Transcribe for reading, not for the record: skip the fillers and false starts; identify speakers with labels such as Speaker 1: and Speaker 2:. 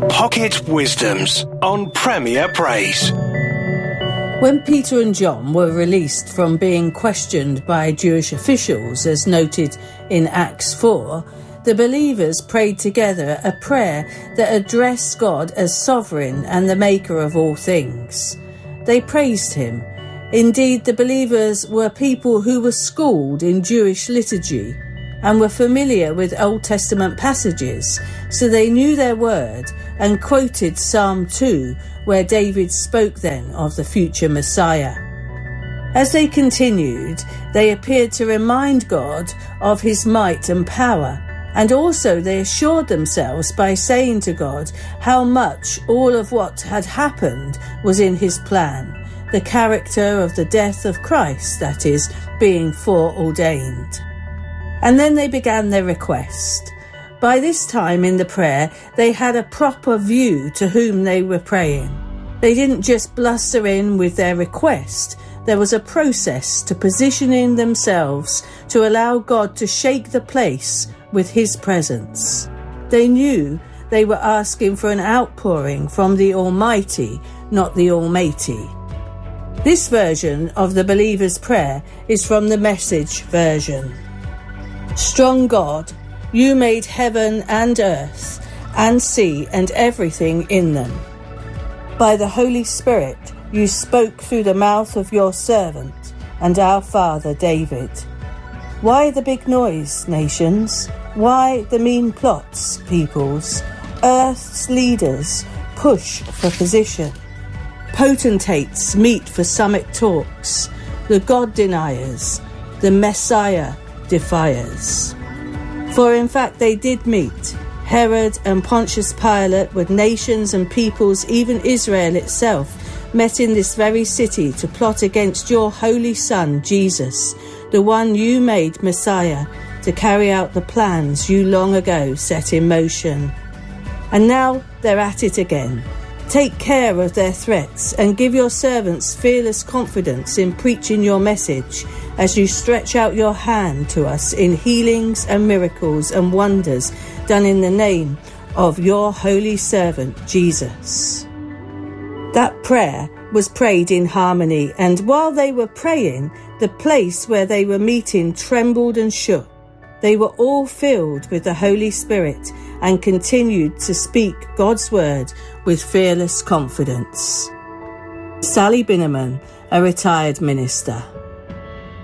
Speaker 1: Pocket Wisdoms on Premier Praise.
Speaker 2: When Peter and John were released from being questioned by Jewish officials, as noted in Acts 4, the believers prayed together a prayer that addressed God as sovereign and the maker of all things. They praised him. Indeed, the believers were people who were schooled in Jewish liturgy and were familiar with Old Testament passages, so they knew their word and quoted Psalm 2, where David spoke then of the future Messiah. As they continued, they appeared to remind God of his might and power, and also they assured themselves by saying to God how much all of what had happened was in his plan, the character of the death of Christ, that is, being foreordained. And then they began their request. By this time in the prayer, they had a proper view to whom they were praying. They didn't just bluster in with their request. There was a process to positioning themselves to allow God to shake the place with his presence. They knew they were asking for an outpouring from the Almighty, not the Almighty. This version of the believer's prayer is from the Message version. Strong God, you made heaven and earth and sea and everything in them. By the Holy Spirit, you spoke through the mouth of your servant and our father David. Why the big noise, nations? Why the mean plots, peoples? Earth's leaders push for position. Potentates meet for summit talks. The God deniers, the Messiah defiers. For in fact they did meet. Herod and Pontius Pilate, with nations and peoples, even Israel itself, met in this very city to plot against your holy Son, Jesus, the one you made Messiah, to carry out the plans you long ago set in motion. And now they're at it again. Take care of their threats and give your servants fearless confidence in preaching your message as you stretch out your hand to us in healings and miracles and wonders done in the name of your holy servant, Jesus. That prayer was prayed in harmony, and while they were praying, the place where they were meeting trembled and shook. They were all filled with the Holy Spirit and continued to speak God's word with fearless confidence. Sally Binneman, a retired minister.